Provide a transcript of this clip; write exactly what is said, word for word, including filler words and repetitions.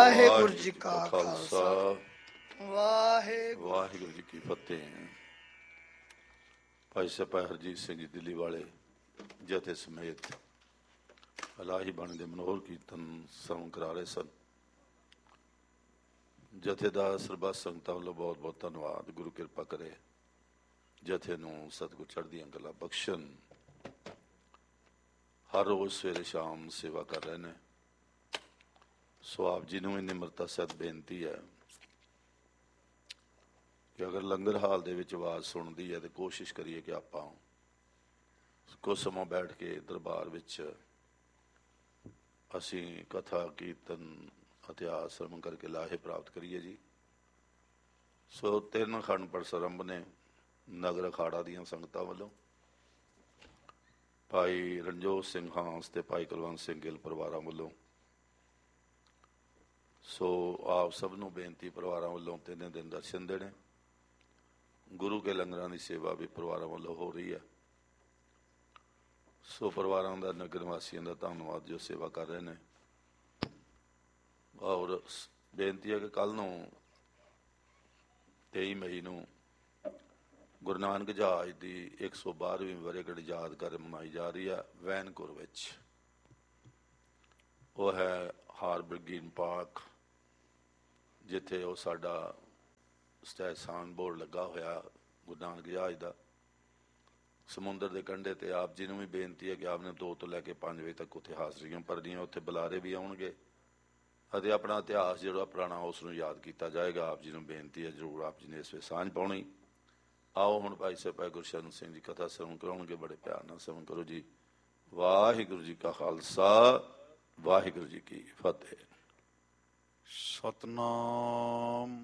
ਵਾਹਿਗੁਰੂ ਜੀ ਕਾ ਖਾਲਸਾ ਵਾਹਿਗੁਰੂ ਵਾਹਿਗੁਰੂ ਜੀ ਕੀ ਫਤਿਹ। ਭਾਈ ਸਿਪਾਹੀ ਹਰਜੀਤ ਸਿੰਘ ਜੀ ਦਿੱਲੀ ਵਾਲੇ ਜਥੇ ਸਮੇਤ ਇਲਾਹੀ ਬਾਣੀ ਦੇ ਮਨੋਹਰ ਕੀਰਤਨ ਸਮਾਂ ਕਰਾ ਰਹੇ ਸਨ। ਜਥੇ ਦਾ ਸਰਬੱਤ ਸੰਗਤਾਂ ਵੱਲੋਂ ਬਹੁਤ ਬਹੁਤ ਧੰਨਵਾਦ। ਗੁਰੂ ਕਿਰਪਾ ਕਰੇ ਜਥੇ ਨੂੰ ਸਤਿਗੁਰ ਚੜ੍ਹਦੀਆਂ ਕਲਾ ਬਖਸ਼ਣ। ਹਰ ਰੋਜ਼ ਸਵੇਰੇ ਸ਼ਾਮ ਸੇਵਾ ਕਰ ਰਹੇ ਨੇ। ਸੋ ਆਪ ਜੀ ਨੂੰ ਇਹ ਨਿਮਰਤਾ ਸਹਿਤ ਬੇਨਤੀ ਹੈ ਕਿ ਅਗਰ ਲੰਗਰ ਹਾਲ ਦੇ ਵਿੱਚ ਆਵਾਜ਼ ਸੁਣਦੀ ਹੈ ਤਾਂ ਕੋਸ਼ਿਸ਼ ਕਰੀਏ ਕਿ ਆਪਾਂ ਕੁਝ ਸਮਾਂ ਬੈਠ ਕੇ ਦਰਬਾਰ ਵਿੱਚ ਅਸੀਂ ਕਥਾ ਕੀਰਤਨ ਇਤਿਹਾਸ ਸਰਵਣ ਕਰਕੇ ਲਾਹੇ ਪ੍ਰਾਪਤ ਕਰੀਏ ਜੀ। ਸੋ ਤਿੰਨ ਅਖੰਡ ਪਾਠ ਆਰੰਭ ਨੇ ਨਗਰ ਅਖਾੜਾ ਦੀਆਂ ਸੰਗਤਾਂ ਵੱਲੋਂ। ਭਾਈ ਰਣਜੋਤ ਸਿੰਘ ਹਾਂਸ ਤੇ ਭਾਈ ਕੁਲਵੰਤ ਸਿੰਘ ਗਿੱਲ ਪਰਿਵਾਰਾਂ ਵੱਲੋਂ। ਸੋ ਆਪ ਸਭ ਨੂੰ ਬੇਨਤੀ, ਪਰਿਵਾਰਾਂ ਵੱਲੋਂ ਤਿੰਨੇ ਦਿਨ ਦਰਸ਼ਨ ਦੇਣੇ। ਗੁਰੂ ਕੇ ਲੰਗਰਾਂ ਦੀ ਸੇਵਾ ਵੀ ਪਰਿਵਾਰਾਂ ਵੱਲੋਂ ਹੋ ਰਹੀ ਹੈ। ਸੋ ਪਰਿਵਾਰਾਂ ਦਾ, ਨਗਰ ਵਾਸੀਆਂ ਦਾ ਧੰਨਵਾਦ ਜੋ ਸੇਵਾ ਕਰ ਰਹੇ ਨੇ। ਔਰ ਬੇਨਤੀ ਹੈ ਕਿ ਕੱਲ੍ਹ ਨੂੰ ਤੇਈ ਮਈ ਨੂੰ ਗੁਰੂ ਨਾਨਕ ਜਹਾਜ਼ ਦੀ ਇੱਕ ਸੌ ਬਾਰ੍ਹਵੀਂ ਵਰ੍ਹੇਗੰਢ ਯਾਦਗਾਰ ਮਨਾਈ ਜਾ ਰਹੀ ਹੈ ਵੈਨਕੂਵਰ ਵਿੱਚ। ਉਹ ਹੈ ਹਾਰਬਰ ਗ੍ਰੀਨ ਪਾਰਕ, ਜਿੱਥੇ ਉਹ ਸਾਡਾ ਸਟੈਸਾਨ ਬੋਰਡ ਲੱਗਾ ਹੋਇਆ ਗੁਰੂ ਨਾਨਕ ਜਹਾਜ਼ ਦਾ ਸਮੁੰਦਰ ਦੇ ਕੰਢੇ ਤੇ। ਆਪ ਜੀ ਨੂੰ ਵੀ ਬੇਨਤੀ ਹੈ ਕਿ ਆਪ ਨੇ ਦੋ ਤੋਂ ਲੈ ਕੇ ਪੰਜ ਵਜੇ ਤੱਕ ਉੱਥੇ ਹਾਜ਼ਰੀਆਂ ਭਰਨੀਆਂ। ਉੱਥੇ ਬੁਲਾਰੇ ਵੀ ਆਉਣਗੇ ਅਤੇ ਆਪਣਾ ਇਤਿਹਾਸ ਜਿਹੜਾ ਪੁਰਾਣਾ ਉਸ ਨੂੰ ਯਾਦ ਕੀਤਾ ਜਾਏਗਾ। ਆਪ ਜੀ ਨੂੰ ਬੇਨਤੀ ਹੈ ਜ਼ਰੂਰ ਆਪ ਜੀ ਨੇ ਇਸ ਵਿੱਚ ਸਾਂਝ ਪਾਉਣੀ। ਆਓ ਹੁਣ ਭਾਈ ਸਿਪਾਹੀ ਗੁਰਸ਼ਰਨ ਸਿੰਘ ਜੀ ਕਥਾ ਸਰਵਣ ਕਰਾਉਣਗੇ। ਬੜੇ ਪਿਆਰ ਨਾਲ ਸਰਵਣ ਕਰੋ ਜੀ। ਵਾਹਿਗੁਰੂ ਜੀ ਕਾ ਖਾਲਸਾ ਵਾਹਿਗੁਰੂ ਜੀ ਕੀ ਫਤਿਹ। ਸਤਨਾਮ